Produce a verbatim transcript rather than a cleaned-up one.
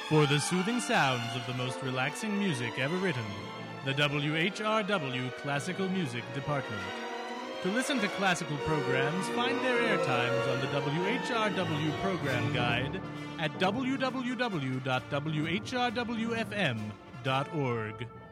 For the soothing sounds of the most relaxing music ever written, the W H R W Classical Music Department. To listen to classical programs, find their air times on the W H R W Program Guide at w w w dot w h r w f m dot org.